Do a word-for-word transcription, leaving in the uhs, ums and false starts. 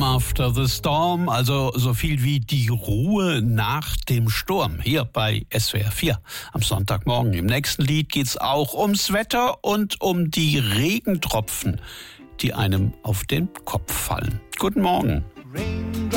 Calm after the storm, also so viel wie die Ruhe nach dem Sturm, hier bei S W R vier am Sonntagmorgen. Im nächsten Lied geht's auch ums Wetter und um die Regentropfen, die einem auf den Kopf fallen. Guten Morgen.